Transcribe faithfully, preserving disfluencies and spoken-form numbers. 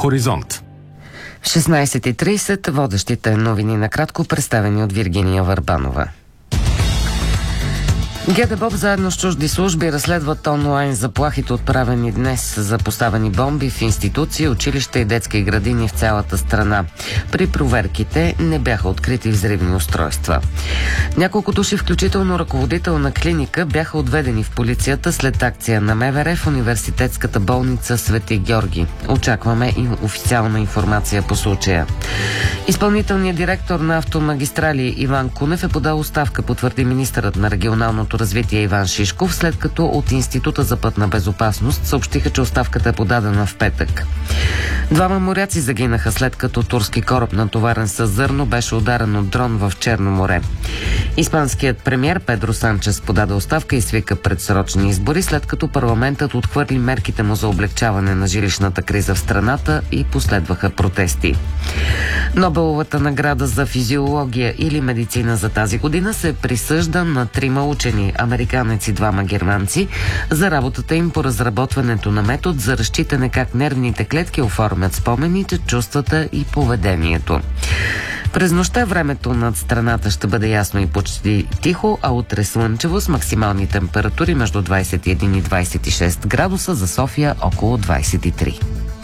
Хоризонт. шестнайсет и трийсет водещите новини накратко, представени от Виргиния Върбанова. ГДБОП заедно с чужди служби разследват онлайн заплахите, отправени днес за поставени бомби в институции, училища и детски градини в цялата страна. При проверките не бяха открити взривни устройства. Няколко души, включително ръководител на клиника, бяха отведени в полицията след акция на МВР в университетската болница Свети Георги. Очакваме и официална информация по случая. Изпълнителният директор на Автомагистрали Иван Кунев е подал оставка, потвърди министърът на регионалното развитие Иван Шишков, след като от Института за пътна безопасност съобщиха, че оставката е подадена в петък. Двама моряци загинаха, след като турски кораб, натоварен с зърно, беше ударен от дрон в Черно море. Испанският премиер Педро Санчес подаде оставка и свика предсрочни избори, след като парламентът отхвърли мерките му за облегчаване на жилищната криза в страната и последваха протести. Нобеловата награда за физиология или медицина за тази година се присъжда на трима учени, американец и двама германци, за работата им по разработването на метод за разчитане как нервните клетки оформят спомените, чувствата и поведението. През нощта времето над страната ще бъде ясно и почти тихо, а утре слънчево с максимални температури между двайсет и един и двайсет и шест градуса, за София около двайсет и три.